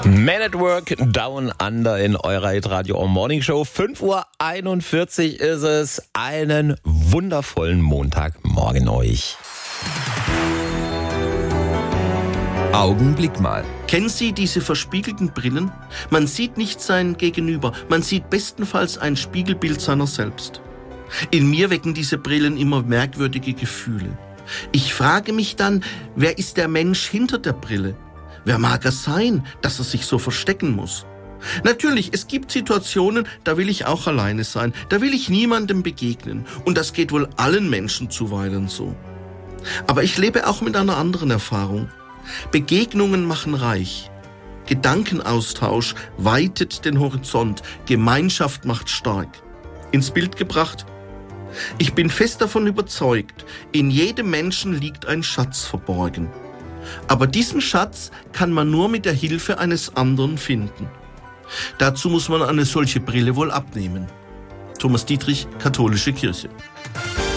Man at Work, Down Under in eurer Hit-Radio Morning Show. 5:41 Uhr ist es. Einen wundervollen Montagmorgen euch. Augenblick mal. Kennen Sie diese verspiegelten Brillen? Man sieht nicht sein Gegenüber, man sieht bestenfalls ein Spiegelbild seiner selbst. In mir wecken diese Brillen immer merkwürdige Gefühle. Ich frage mich dann, wer ist der Mensch hinter der Brille? Wer mag er sein, dass er sich so verstecken muss? Natürlich, es gibt Situationen, da will ich auch alleine sein, da will ich niemandem begegnen. Und das geht wohl allen Menschen zuweilen so. Aber ich lebe auch mit einer anderen Erfahrung. Begegnungen machen reich. Gedankenaustausch weitet den Horizont. Gemeinschaft macht stark. Ins Bild gebracht: Ich bin fest davon überzeugt, in jedem Menschen liegt ein Schatz verborgen. Aber diesen Schatz kann man nur mit der Hilfe eines anderen finden. Dazu muss man eine solche Brille wohl abnehmen. Thomas Dietrich, Katholische Kirche.